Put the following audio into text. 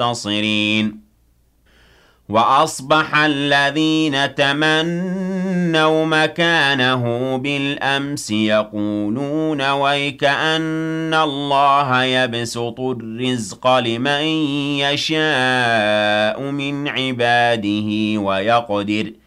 منتصرين وأصبح الذين تمنوا مكانه بالأمس يقولون ويكأن الله يبسط الرزق لمن يشاء من عباده ويقدر